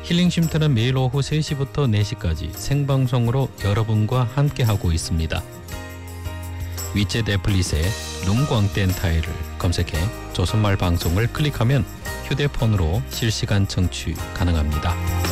힐링쉼터는 매일 오후 3시부터 4시까지 생방송으로 여러분과 함께하고 있습니다. 위챗 애플릿에 눈광 뗀 타일을 검색해 조선말 방송을 클릭하면 휴대폰으로 실시간 청취 가능합니다.